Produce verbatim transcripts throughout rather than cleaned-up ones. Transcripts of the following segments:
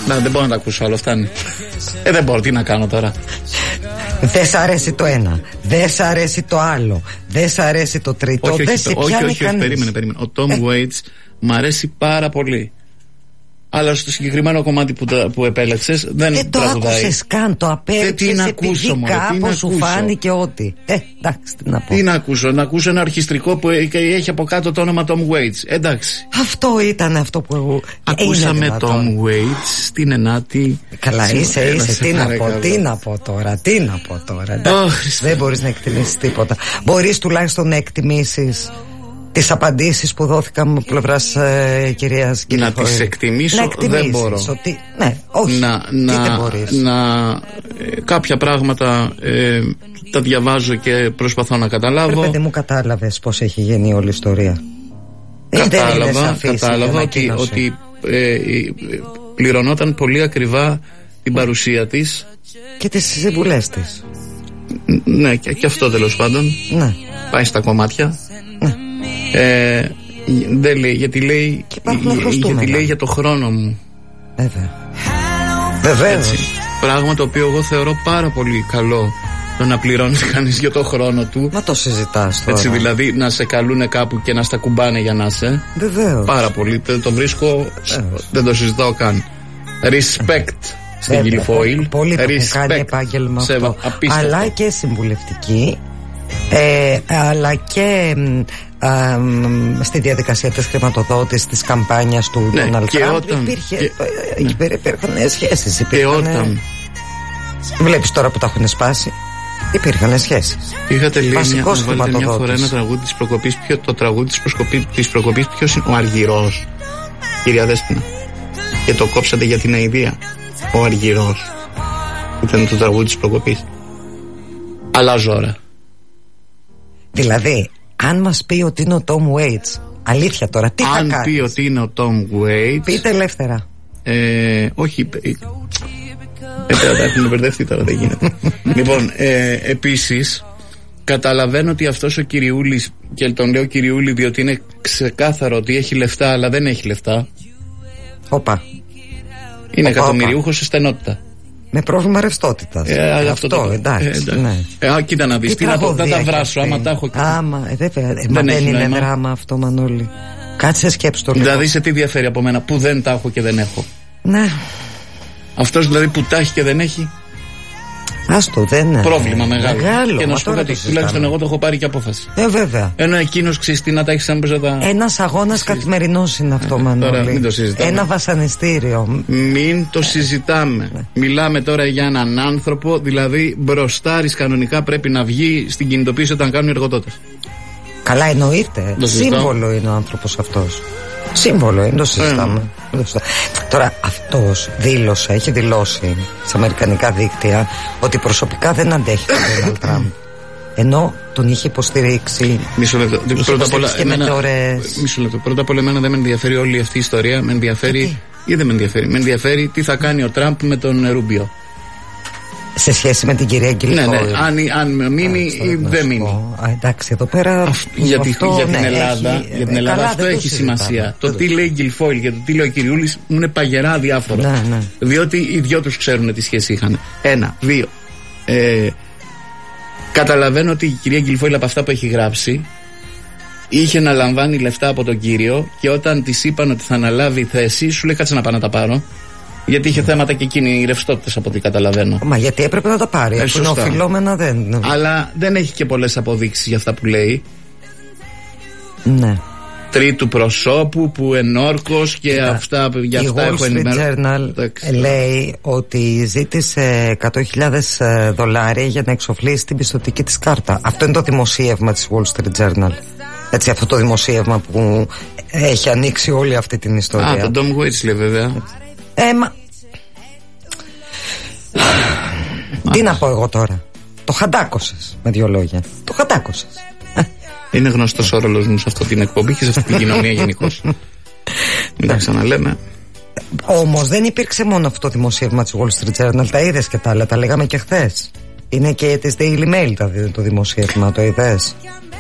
Να, δεν μπορώ να τα ακούσω άλλο, φτάνει. Ε, δεν μπορώ, τι να κάνω τώρα. Δεν σ' αρέσει το ένα, δεν σ' αρέσει το άλλο, δεν σ' αρέσει το τρίτο, όχι, δεν όχι, σε όχι, πιάνει όχι, κανείς. όχι, περίμενε, περίμενε. Ο Tom ε. Waits μ' αρέσει πάρα πολύ. Αλλά στο συγκεκριμένο κομμάτι που, που επέλεξες δεν δεν το τραγουδάει. άκουσες καν, το απέριψες επειδή κάπως σου φάνηκε ότι. Ε, εντάξει, τι να πω. Τι να ακούσω, να ακούσω ένα ορχιστρικό που έχει από κάτω το όνομα Tom Waits. Εντάξει. Αυτό ήταν αυτό που εγώ. Ακούσαμε Tom Waits στην ενάτη. Καλά, είσαι, είσαι. Τι να πω, τι να πω τώρα, τι να πω τώρα. Oh, δεν μπορείς να εκτιμήσεις τίποτα. Μπορείς τουλάχιστον να εκτιμήσεις τις απαντήσεις που δόθηκαν από πλευράς ε, κυρίας Γκυλιφόιλ. Να τις εκτιμήσω, να εκτιμήσεις, δεν μπορώ. Ότι, ναι, όχι, να, να, δεν μπορείς. Να, ε, κάποια πράγματα ε, τα διαβάζω και προσπαθώ να καταλάβω. Ρε παιδί μου, κατάλαβες πώς έχει γίνει όλη η ιστορία. Κατάλαβα, κατάλαβα ότι, ότι ε, ε, πληρωνόταν πολύ ακριβά την παρουσία της. Και τις συμβουλές της. Ναι, και, και αυτό τέλος πάντων. Ναι. Πάει στα κομμάτια. Ναι. Ε, δεν λέει, γιατί λέει, γιατί λέει για το χρόνο μου. Βέβαια. Βεβαίως. Πράγμα το οποίο εγώ θεωρώ πάρα πολύ καλό, το να πληρώνεις κανείς για το χρόνο του. Μα το συζητάς τώρα. Έτσι, δηλαδή να σε καλούνε κάπου και να στα κουμπάνε για να είσαι. Βεβαίως. Πάρα πολύ. Το βρίσκω, Βεβαίως. Δεν το συζητάω καν. Respect στην Γκυλιφόιλ. Πολλοί το έχουν κάνει επάγγελμα αυτό. Απίστευτο. Αλλά και συμβουλευτική, ε, αλλά και ε, ε, στη διαδικασία της χρηματοδότησης της καμπάνιας του Ντόναλντ Τραμπ υπήρχε, και, ε, ναι. υπήρχαν σχέσεις, υπήρχαν, και όταν βλέπεις τώρα που τα έχουν σπάσει, υπήρχαν σχέσεις. Είχατε λέει μια, μια φορά ένα τραγούδι της προκοπής. Ποιο, το τραγούδι της, της προκοπής ποιος είναι? Ο Αργυρός, κυρία Δέσποινα. Και το κόψατε για την αηδία. Ο Αργυρός ήταν το τραγούδι της προκοπής. Αλλάζω ώρα. Δηλαδή, αν μας πει ότι είναι ο Tom Waits, αλήθεια τώρα, τι αν θα κάνεις? Αν πει ότι είναι ο Tom Waits, πείτε ελεύθερα. ε, Όχι. ε, ε, Έχουν μπερδευτεί τώρα, δεν γίνεται. Λοιπόν, ε, επίσης καταλαβαίνω ότι αυτός ο κυριούλης, και τον λέω κυριούλη διότι είναι ξεκάθαρο ότι έχει λεφτά, αλλά δεν έχει λεφτά. Όπα. Είναι εκατομμυριούχος σε στενότητα. Με πρόβλημα ρευστότητας. Ε, αυτό, αυτό το, εντάξει. Ε, εντάξει. Ναι. Ε, κοίτα να δεις, τι να πω, θα τα βράσω άμα τα έχω. Άμα, ε, βέβαια, ε, δεν, δεν είναι νόημα. Δράμα αυτό, Μανώλη. Κάτσε σκέψου το λίγο. Δηλαδή σε τι διαφέρει από μένα που δεν τα έχω και δεν έχω? Ναι. Αυτός δηλαδή που τα έχει και δεν έχει, άστο, δεν είναι πρόβλημα μεγάλο. Μεγάλο. Και να σου πω κάτι, τουλάχιστον εγώ το έχω πάρει και απόφαση. Ε, βέβαια. Ενώ εκείνος ξέρεις τι να τα έχει σαν τα... Ένας αγώνας καθημερινός είναι αυτό, ε, Μανώλη. Τώρα μην το συζητάμε. Ένα βασανιστήριο. Μην το συζητάμε. Ναι. Μιλάμε τώρα για έναν άνθρωπο, δηλαδή μπροστάρης κανονικά πρέπει να βγει στην κινητοποίηση όταν κάνουν οι εργοδότες. Καλά, εννοείται. Σύμβολο είναι ο άνθρωπος αυτός. Σύμβολο είναι, το συζητάμε. Mm. Τώρα αυτός δήλωσε, έχει δηλώσει σε αμερικανικά δίκτυα ότι προσωπικά δεν αντέχει τον Ντόναλντ Τραμπ. Ενώ τον είχε υποστηρίξει. Μισό λεπτό. Πρώτα απ' όλα, εμένα, μισό λεπτό. Πρώτα απ' όλα, εμένα δεν με ενδιαφέρει όλη αυτή η ιστορία. Με ενδιαφέρει. Ή δεν με ενδιαφέρει. Με ενδιαφέρει τι θα κάνει ο Τραμπ με τον Ρούμπιο. Σε σχέση με την κυρία Γκυλιφόιλ. Ναι, ναι. Αν, αν μείνει ή δεν μείνει. Α, εντάξει, εδώ πέρα. Αυτό, για, αυτό, για την ναι, Ελλάδα, έχει, για την Ελλάδα καλά, αυτό έχει σημασία. Το τι λέει η Γκυλιφόιλ και το τι λέει ο Κυριούλης μου είναι παγερά διάφορο. Ναι, ναι. Διότι οι δυο τους ξέρουν τι σχέση είχαν. Ένα, δύο. Ε, καταλαβαίνω ότι η κυρία Γκυλιφόιλ από αυτά που έχει γράψει είχε να λαμβάνει λεφτά από τον κύριο και όταν της είπαν ότι θα αναλάβει θέση, σου λέει κάτσε να πάω να τα πάρω. Γιατί είχε θέματα και εκείνη οι ρευστότητες από ό,τι καταλαβαίνω. Μα γιατί έπρεπε να τα πάρει. Ε, αφού είναι οφειλόμενα δεν. Αλλά δεν έχει και πολλές αποδείξεις για αυτά που λέει. Ναι. Τρίτου προσώπου που ενόρκος και yeah. αυτά, για αυτά έχω ενημερώσει. Η Wall Street Journal λέει ότι ζήτησε εκατό χιλιάδες δολάρια για να εξοφλήσει την πιστωτική της κάρτα. Αυτό είναι το δημοσίευμα της Wall Street Journal. Έτσι, αυτό το δημοσίευμα που έχει ανοίξει όλη αυτή την ιστορία. Α, τον Tom Waits λέει βέβαια. Ε, μα... Τι να πω εγώ τώρα? Το χαντάκωσες με δύο λόγια. Το χαντάκωσες. Είναι γνωστός ο ρόλος μου σε αυτή την εκπομπή και σε αυτή την κοινωνία γενικώς. Μην τα ξαναλέμε. Όμως δεν υπήρξε μόνο αυτό το δημοσίευμα της Wall Street Journal. Τα είδες και τα άλλα, τα λέγαμε και χθες. Είναι και της Daily Mail το δημοσίευμα, το είδες?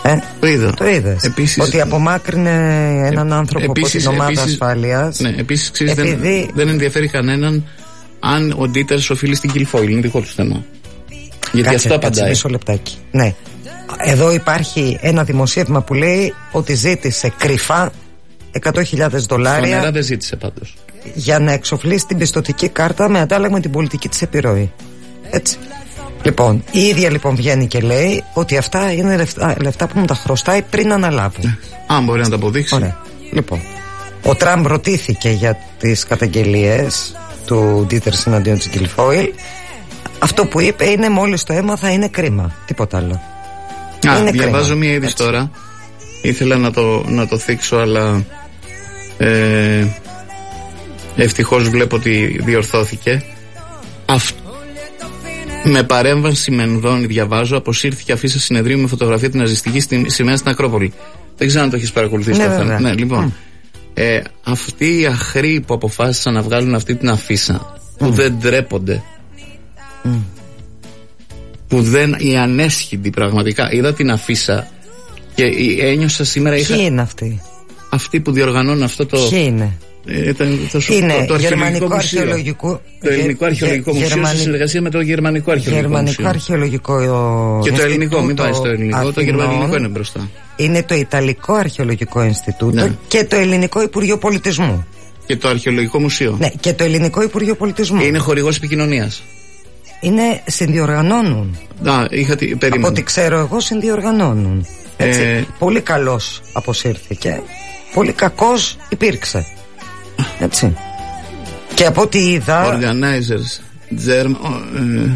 Ε, το είδα. Το είδες. Επίσης, ότι απομάκρυνε έναν άνθρωπο επίσης, από την ομάδα επίσης, ασφάλειας. Ναι, επίσης ξέρεις, επειδή... δεν, δεν ενδιαφέρει κανέναν αν ο Ντίτερς οφείλει στην Guilfoyle. Είναι δικό του θέμα. Γιατί κάτσε, αυτό απαντάει. Κάτσε μισό λεπτάκι. Ναι. Εδώ υπάρχει ένα δημοσίευμα που λέει ότι ζήτησε κρυφά εκατό χιλιάδες δολάρια. Φανερά δεν ζήτησε πάντως. Για να εξοφλήσει την πιστωτική κάρτα με αντάλλαγμα την πολιτική της επιρροή. Έτσι. Λοιπόν, η ίδια λοιπόν βγαίνει και λέει ότι αυτά είναι λεφτά, λεφτά που μου τα χρωστάει πριν αναλάβω. Αν μπορεί να τα αποδείξει. Ωραία. Λοιπόν, ο Τραμπ ρωτήθηκε για τις καταγγελίες του Ντίτερς εναντίον της Guilfoyle. Αυτό που είπε είναι μόλις το έμαθα είναι κρίμα. Τίποτα άλλο. Α, είναι διαβάζω κρίμα. μία είδηση τώρα. Ήθελα να το, να το θίξω, αλλά ε, ευτυχώς βλέπω ότι διορθώθηκε. Αυτό. Με παρέμβαση Μενδώνη, διαβάζω, αποσύρθηκε αφίσα συνεδρίου με φωτογραφία την ναζιστική σημαία στην Ακρόπολη. Δεν ξέρω αν το έχεις παρακολουθήσει. Ναι, το θέμα. Ναι, λοιπόν. Mm. Ε, αυτοί οι αχροί που αποφάσισαν να βγάλουν αυτή την αφίσα, που mm. δεν ντρέπονται, mm. που δεν, οι ανέσχυντοι πραγματικά, είδα την αφίσα και ένιωσα σήμερα. Είχα... Ποιοι είναι αυτοί? Αυτοί που διοργανώνουν αυτό το. Ποιοι είναι? Ήταν το, είναι το, το Γερμανικό Αρχαιολογικό Το Ελληνικό Αρχαιολογικό Μουσείο Γερμανι... σε συνεργασία με το Γερμανικό Αρχαιολογικό Γερμανικό Μουσείο. Αρχαιολογικό Και το ελληνικό, μην πάει στο ελληνικό, Αθηνών, το γερμανικό είναι μπροστά. Είναι το Ιταλικό Αρχαιολογικό Ινστιτούτο, ναι. Και το Ελληνικό Υπουργείο Πολιτισμού. Και το Αρχαιολογικό Μουσείο. Ναι, και το Ελληνικό Υπουργείο Πολιτισμού. Είναι χορηγός επικοινωνίας. Είναι συνδιοργανώνουν. Α, είχα, περίμενε. Από ό,τι ξέρω εγώ συνδιοργανώνουν. Έτσι. Ε... Πολύ καλός αποσύρθηκε. Πολύ κακός υπήρξε. Έτσι. Και από ό,τι είδα. Organizers Germ, ε,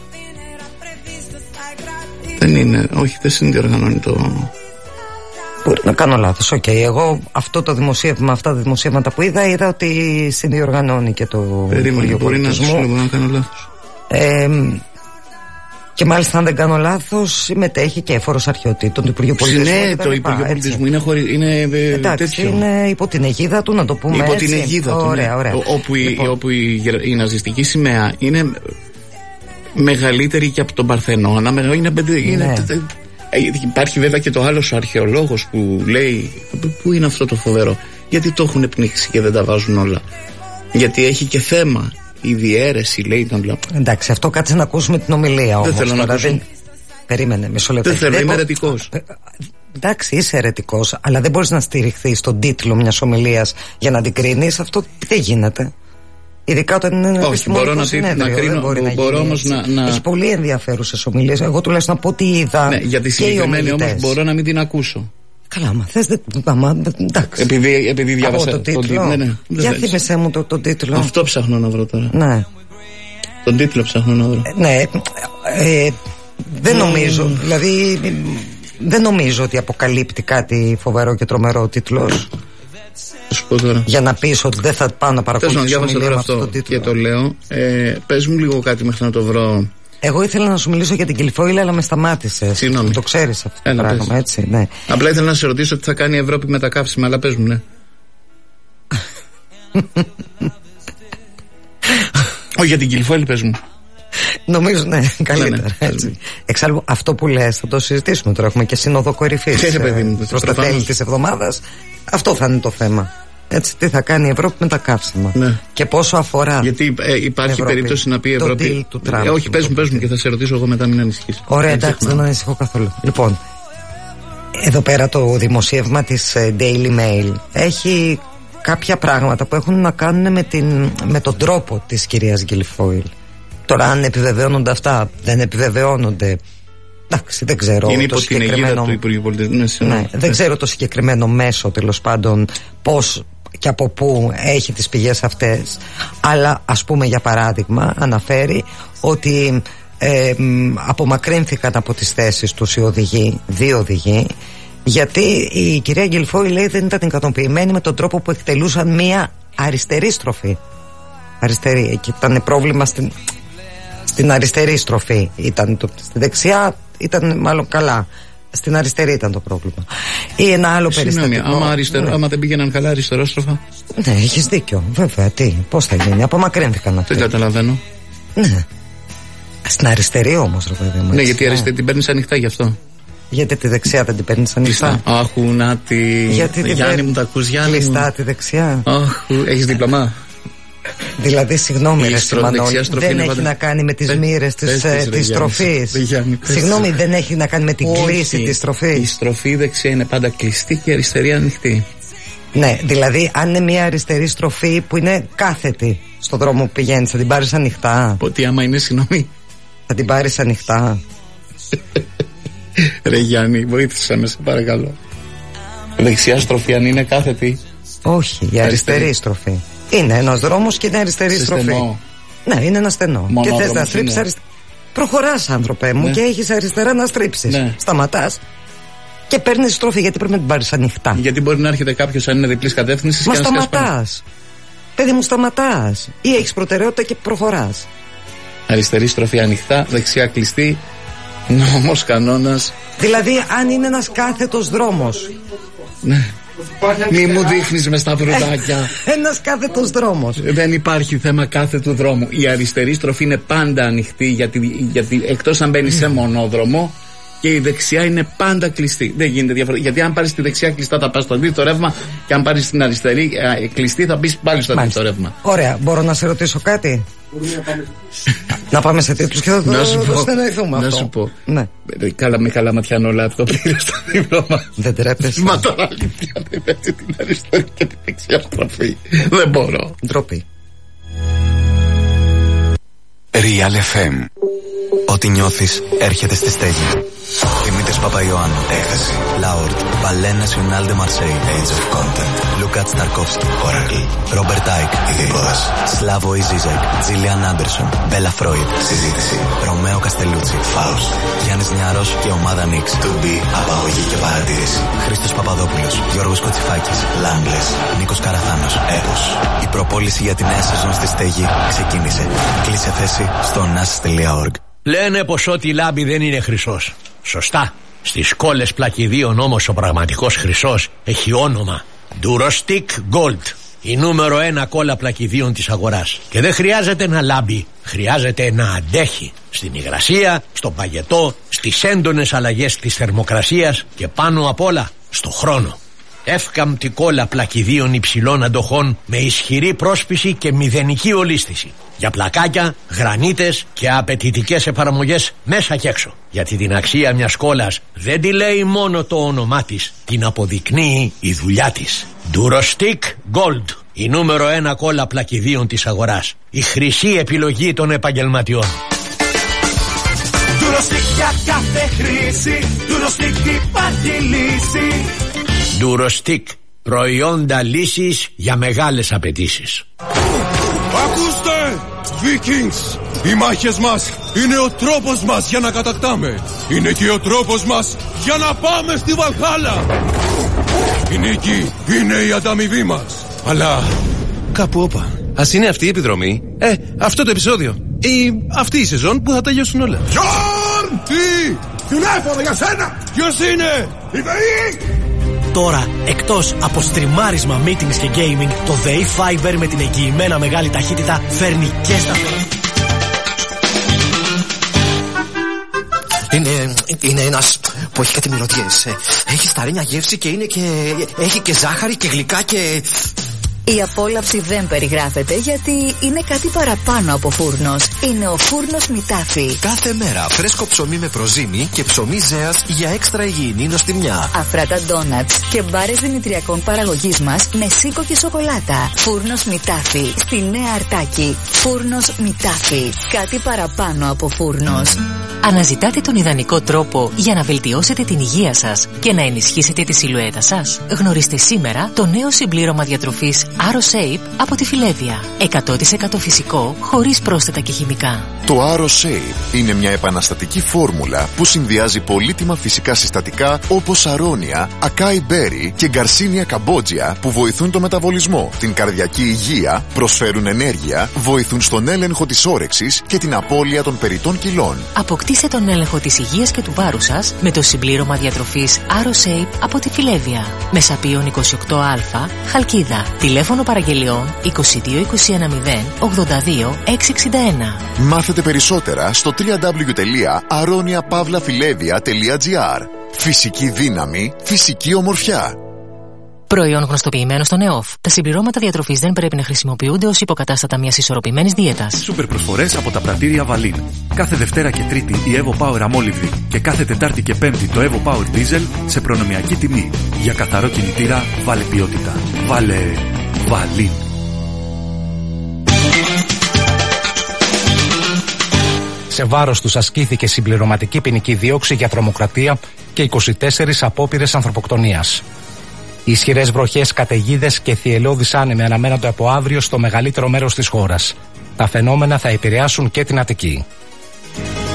δεν είναι, όχι, δεν συνδιοργανώνει το. Μπορεί να κάνω λάθος. Οκ, okay. Εγώ αυτό το δημοσίευμα, αυτά τα δημοσίευματα που είδα, είδα ότι συνδιοργανώνει και το Υπουργείο Πολιτισμού. Μπορεί να κάνω λάθος. Ε, και μάλιστα, αν δεν κάνω λάθος, συμμετέχει και έφορος αρχαιοτήτων του Υπουργείου Πολιτισμού. Ναι, το Υπουργείο Πολιτισμού είναι, χωρί, είναι εντάξει, τέτοιο. Είναι υπό την αιγίδα του, να το πούμε υπό έτσι. Υπό την αιγίδα του, ωραία, ναι. ωραία. Όπου, λοιπόν. η, όπου η, η ναζιστική σημαία είναι μεγαλύτερη και από τον Παρθενώνα. Είναι, ναι. είναι, υπάρχει βέβαια και το άλλος αρχαιολόγος που λέει πού είναι αυτό το φοβερό. Γιατί το έχουν πνίξει και δεν τα βάζουν όλα. Γιατί έχει και θέμα. Η διαίρεση, λέει, τον λαό. Εντάξει, αυτό κάτσε να ακούσουμε την ομιλία όμως. Δεν θέλω να ακούσω. Δεν... Περίμενε, μισό λεπτό. Δεν θέλω, δεν είμαι αιρετικός. Εντάξει, είσαι αιρετικός, αλλά δεν μπορείς να στηριχθείς στον τίτλο μιας ομιλίας για να την κρίνεις. Αυτό δεν γίνεται. Ειδικά όταν είναι ένα επιστημονικό συνέδριο. Να κρίνω, δεν μπορεί να μπορώ όμως να, να... Έχει πολύ ενδιαφέρουσες ομιλίες. Εγώ τουλάχιστον από ό,τι είδα. Ναι, για τη συγκεκριμένη όμως μπορώ να μην την ακούσω. Καλά, μα θες δεν. Άμα, εντάξει. Επειδή, επειδή διάβασα τον τίτλο. Τον, ναι, ναι, για θύμισέ μου τον το τίτλο. Αυτό ψάχνω να βρω τώρα. Ναι. Τον τίτλο ψάχνω να βρω. Ε, ναι. Ε, δεν mm. νομίζω. Δηλαδή, δεν νομίζω ότι αποκαλύπτει κάτι φοβερό και τρομερό ο τίτλος. Για να πεις ότι δεν θα πάω να παρακολουθήσω. Θέλω να διάβασα τώρα αυτό και το λέω. Ε, πες μου λίγο κάτι μέχρι να το βρω. Εγώ ήθελα να σου μιλήσω για την Guilfoyle, αλλά με σταμάτησες. Συγγνώμη. Το ξέρεις αυτό το Έλα, πράγμα, πες. Έτσι, ναι. Απλά ήθελα να σε ρωτήσω τι θα κάνει η Ευρώπη με τα καύσιμα, αλλά πες μου, ναι. Όχι, για την Guilfoyle πες μου. Νομίζω, ναι, καλύτερα. Ναι, ναι, εξάλλου, αυτό που λες θα το συζητήσουμε τώρα. Έχουμε και σύνοδο κορυφής προς τα τέλη της εβδομάδας. Αυτό θα είναι το θέμα. Έτσι, τι θα κάνει η Ευρώπη με τα καύσιμα. Ναι. Και πόσο αφορά. Γιατί ε, υπάρχει Ευρώπη, περίπτωση να πει η Ευρώπη. Του Τραμπ, ε, όχι, πες μου, πες μου και θα σε ρωτήσω εγώ μετά, μην ανησυχείς. Ωραία, εντάξει, δεν ανησυχώ καθόλου. Λοιπόν, εδώ πέρα το δημοσίευμα της Daily Mail έχει κάποια πράγματα που έχουν να κάνουν με, την, με τον τρόπο της κυρίας Guilfoyle. Τώρα, αν επιβεβαιώνονται αυτά, δεν επιβεβαιώνονται. Εντάξει, δεν ξέρω. Είναι υπό την αιγίδα του Υπουργείου Πολιτισμού. Ναι, δεν ξέρω το συγκεκριμένο μέσο, τέλος πάντων, πώς και από πού έχει τις πηγές αυτές. Αλλά, ας πούμε, για παράδειγμα, αναφέρει ότι ε, απομακρύνθηκαν από τις θέσεις τους οι οδηγοί, δύο οδηγοί, γιατί η κυρία Guilfoyle, λέει, δεν ήταν ικανοποιημένη με τον τρόπο που εκτελούσαν μία αριστερή στροφή. Αριστερή, εκεί ήταν πρόβλημα στην, στην αριστερή στροφή. Ήταν το, στη δεξιά ήταν μάλλον καλά. Στην αριστερή ήταν το πρόβλημα. Ή ένα άλλο Συγνώμη, περιστατικό. Άμα, αριστερό, ναι. άμα δεν πήγαιναν καλά αριστερόστροφα. Ναι, έχεις δίκιο. Βέβαια, τι, πώς θα γίνει. Απομακρύνθηκαν αυτοί. Δεν καταλαβαίνω. Ναι. Στην αριστερή όμως, ρε παιδί μου. Ναι, γιατί η αριστερή την παίρνεις ανοιχτά γι' αυτό. Γιατί τη δεξιά δεν την παίρνεις ανοιχτά? Αχ, να τη. Γιατί την Γιάννη μου, τα ακούς, Γιάννη μου? Κλειστά τη δεξιά. Αχ, έχεις δίπλωμα? Δηλαδή, συγγνώμη, ρε Μανώλη, δεν έχει πάντα... να κάνει με τις μοίρες της, ε, της στροφής. Συγγνώμη, δεν έχει να κάνει με την Όχι, κλίση της στροφής. Η στροφή δεξιά είναι πάντα κλειστή και η αριστερή ανοιχτή. Ναι, δηλαδή, αν είναι μια αριστερή στροφή που είναι κάθετη στον δρόμο που πηγαίνεις, θα την πάρεις ανοιχτά? Ότι άμα είναι, συγγνώμη, θα την πάρεις ανοιχτά? Ρε Γιάννη, βοήθησε με, σε παρακαλώ. Δεξιά στροφή, αν είναι κάθετη. Όχι, η αριστερή, αριστερή στροφή. Είναι ένας δρόμος και είναι αριστερή σε στροφή. Στενό. Ναι, είναι ένα στενό. Και θες να στρίψεις αριστερά. Προχωράς, άνθρωπε μου, ναι. Και έχεις αριστερά να στρίψεις. Ναι. Σταματάς και παίρνεις στροφή. Γιατί πρέπει να την πάρεις ανοιχτά? Γιατί μπορεί να έρχεται κάποιος αν είναι διπλής κατεύθυνσης. Μα και σταματάς. Παιδί μου, σταματάς. Ή έχεις προτεραιότητα και προχωράς. Αριστερή στροφή ανοιχτά, δεξιά κλειστή. Νόμος, κανόνας. Δηλαδή, αν είναι ένας κάθετος δρόμος. Ναι. Μη μου δείχνεις με στα βροντάκια. Ένας κάθετος δρόμος. Δεν υπάρχει θέμα κάθετου δρόμου. Η αριστερή στροφή είναι πάντα ανοιχτή, γιατί, γιατί εκτός αν μπαίνει σε μονόδρομο, και η δεξιά είναι πάντα κλειστή. Δεν γίνεται διαφορετικά. Γιατί αν πάρεις τη δεξιά κλειστά θα πας στο αντίθετο ρεύμα, και αν πάρεις την αριστερή ε, κλειστή θα μπεις πάλι στο αντίθετο ρεύμα. Ωραία, μπορώ να σε ρωτήσω κάτι? Να πάμε σε τίτλους και θα το στεναχθούμε αυτό. Να σου πω. Ναι. Καλά, με καλά ματιανό λάθο πήρες το δίπλωμα. Δεν τρέπεσαι? Μα τώρα αλήθεια δεν έτσι την αριστερή και την δεξιά στροφή. Δεν μπορώ. Ντροπή. Real εφ εμ. Ό,τι νιώθεις έρχεται στη στέγη. Δημήτρης Παπαϊωάννου, έκθεση. Λάουρτ, Ballet National de Marseille, Age of Content. Λουκάτ Σταρκόφσκι, Oracle. Ρόμπερτ Άικ, Ειδικός. Σλάβο Ιζίζεκ, Τζίλιαν Άντερσον. Μπέλα Φρόιντ, συζήτηση. Ρωμαίο Καστελούτσι, Φάουστ. Γιάννης Νιάρος και ομάδα Νίξ, To Be, απαγωγή και παρατήρηση. Χρήστος Παπαδόπουλος, Γιώργος Κοτσιφάκης, Λάγκλες. Νίκος Καραθάνος, Έπος. Η προπόληση για τη νέα σεζόν στη στέγη ξεκίνησε. Κλείσε θέση στο nas τελεία org. Λένε πως ό,τι λάμπει δεν είναι χρυσός. Σωστά. Στις κόλλες πλακιδίων όμως ο πραγματικός χρυσός έχει όνομα Durostick Gold. Η νούμερο ένα κόλλα πλακιδίων της αγοράς. Και δεν χρειάζεται να λάμπει, χρειάζεται να αντέχει. Στην υγρασία, στον παγετό, στις έντονες αλλαγές της θερμοκρασίας και πάνω απ' όλα στο χρόνο. Εύκαμπτη κόλλα πλακιδίων υψηλών αντοχών με ισχυρή πρόσπιση και μηδενική ολίσθηση. Για πλακάκια, γρανίτες και απαιτητικές εφαρμογές μέσα και έξω. Γιατί την αξία μιας κόλλας δεν τη λέει μόνο το όνομά της, την αποδεικνύει η δουλειά της. Durostick Gold, η νούμερο ένα κόλλα πλακιδίων της αγοράς. Η χρυσή επιλογή των επαγγελματιών. Durostick για κάθε χρήση, Durostick υπάρχει λύση. Durostick, προϊόντα λύσης για μεγάλες απαιτήσεις. Ακούστε, Vikings! Οι μάχες μας είναι ο τρόπος μας για να κατακτάμε. Είναι και ο τρόπος μας για να πάμε στη Βαλχάλα. Η νίκη είναι η ανταμοιβή μας. Αλλά κάπου όπα. Ας είναι αυτή η επιδρομή, ε, αυτό το επεισόδιο ή αυτή η σεζόν που θα τελειώσουν όλα. Τζον! Τι! Τηλέφωνο για σένα! Ποιος είναι? Η ΔΕΗ! Τώρα, εκτός από στριμάρισμα, meetings και gaming, το ΔΕΗ Fiber με την εγγυημένα μεγάλη ταχύτητα φέρνει και στα... Είναι, είναι ένας που έχει κάτι μυρωδιές. Έχει σταρένια γεύση και είναι και... έχει και ζάχαρη και γλυκά και... Η απόλαυση δεν περιγράφεται γιατί είναι κάτι παραπάνω από φούρνος. Είναι ο φούρνος Μητάφι. Κάθε μέρα φρέσκο ψωμί με προζύμι και ψωμί ζέας για έξτρα υγιεινή νοστιμιά. Αφράτα ντόνατς και μπάρες δημητριακών παραγωγής μας με σίκο και σοκολάτα. Φούρνος Μητάφι στη Νέα Αρτάκη. Φούρνος Μητάφι. Κάτι παραπάνω από φούρνος. Αναζητάτε τον ιδανικό τρόπο για να βελτιώσετε την υγεία σας και να ενισχύσετε τη σιλουέτα σας? Γνωρίστε σήμερα το νέο συμπλήρωμα διατροφής AroShape από τη Φιλέδια. εκατό τοις εκατό φυσικό, χωρίς πρόσθετα και χημικά. Το AroShape είναι μια επαναστατική φόρμουλα που συνδυάζει πολύτιμα φυσικά συστατικά όπως αρώνια, ακάι μπέρι και γκαρσίνια καμπότζια που βοηθούν το μεταβολισμό, την καρδιακή υγεία, προσφέρουν ενέργεια, βοηθούν στον έλεγχο της όρεξης και την απώλεια των περιττών κιλών. Αποκτήστε τον έλεγχο της υγείας και του βάρους σας με το συμπλήρωμα διατροφής AroShape από τη Φιλέδια. Μεσαπίων είκοσι οκτώ α, Χαλκίδα. Τηλέφωνο παραγγελιών είκοσι δύο είκοσι ένα μηδέν ογδόντα δύο εξακόσια εξήντα ένα. Μάθετε περισσότερα στο double-u double-u double-u τελεία aronia pavla filedia τελεία gr. Φυσική δύναμη, φυσική ομορφιά. Προϊόν γνωστοποιημένο στον ΕΟΦ. Τα συμπληρώματα διατροφής δεν πρέπει να χρησιμοποιούνται ως υποκατάστατα μιας ισορροπημένης δίαιτας. Σούπερ προσφορές από τα πρατήρια Βαλίν. Κάθε Δευτέρα και Τρίτη η Evo Power αμόλυβδη και κάθε Τετάρτη και Πέμπτη το Evo Power Diesel σε προνομιακή τιμή. Για καθαρό κινητήρα, βάλε ποιότητα. Βάλε Βαλίν. Σε βάρος τους ασκήθηκε συμπληρωματική ποινική δίωξη για τρομοκρατία και είκοσι τέσσερις απόπειρες ανθρωποκτονίας. Ισχυρές βροχές, καταιγίδες και θυελλώδεις άνεμοι αναμένονται από αύριο στο μεγαλύτερο μέρος της χώρας. Τα φαινόμενα θα επηρεάσουν και την Αττική.